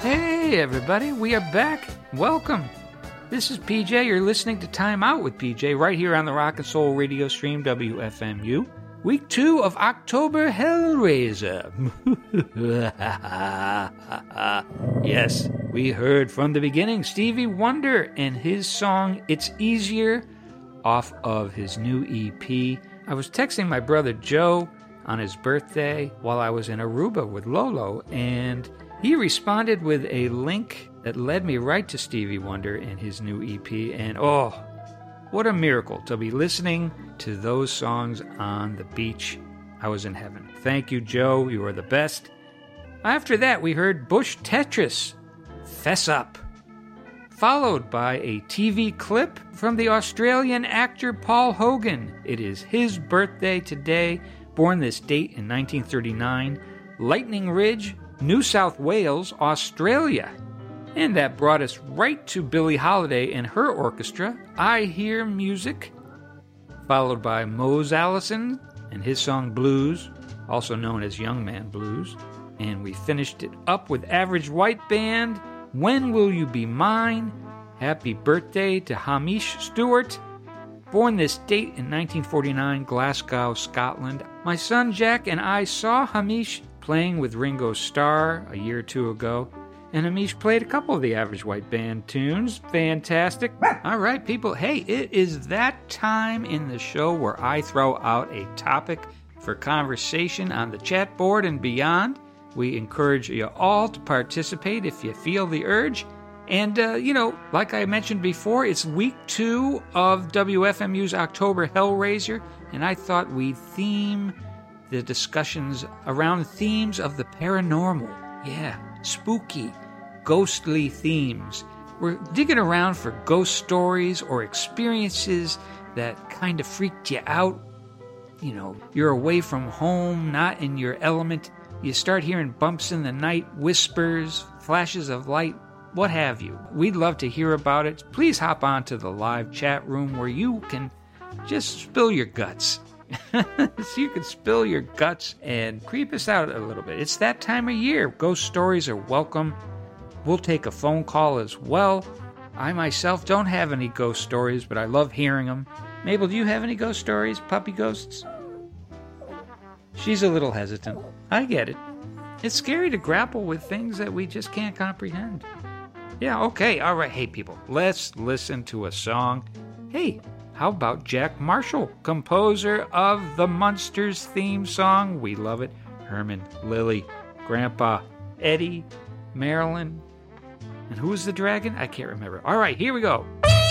Hey everybody, we are back. Welcome. This is PJ. You're listening to Time Out with PJ right here on the Rock and Soul radio stream WFMU. Week 2 of October Hellraiser. Yes, we heard from the beginning Stevie Wonder and his song It's Easier off of his new EP. I was texting my brother Joe on his birthday while I was in Aruba with Lolo, and he responded with a link that led me right to Stevie Wonder and his new EP, and oh, what a miracle to be listening to those songs on the beach. I was in heaven. Thank you, Joe. You are the best. After that, we heard Bush Tetris, Fess Up, followed by a TV clip from the Australian actor Paul Hogan. It is his birthday today, born this date in 1939, Lightning Ridge, New South Wales, Australia. And that brought us right to Billie Holiday and her orchestra, I Hear Music, followed by Mose Allison and his song Blues, also known as Young Man Blues. And we finished it up with Average White Band, When Will You Be Mine? Happy birthday to Hamish Stewart, born this date in 1949, Glasgow, Scotland. My son Jack and I saw Hamish playing with Ringo Starr a year or two ago, and Hamish played a couple of the Average White Band tunes. Fantastic. All right, people. Hey, it is that time in the show where I throw out a topic for conversation on the chat board and beyond. We encourage you all to participate if you feel the urge. And, like I mentioned before, it's week 2 of WFMU's October Hellraiser, and I thought we'd theme the discussions around themes of the paranormal. Yeah, spooky, ghostly themes. We're digging around for ghost stories or experiences that kind of freaked you out. You know, you're away from home, not in your element. You start hearing bumps in the night, whispers, flashes of light, what have you. We'd love to hear about it. Please hop on to the live chat room where you can just spill your guts. So you can spill your guts and creep us out a little bit. It's that time of year. Ghost stories are welcome. We'll take a phone call as well. I myself don't have any ghost stories, but I love hearing them. Mabel, do you have any ghost stories? Puppy ghosts? She's a little hesitant. I get it. It's scary to grapple with things that we just can't comprehend. Yeah, okay, all right. Hey, people, let's listen to a song. Hey, how about Jack Marshall, composer of the Munsters theme song? We love it. Herman, Lily, Grandpa, Eddie, Marilyn. And who's the dragon? I can't remember. All right, here we go.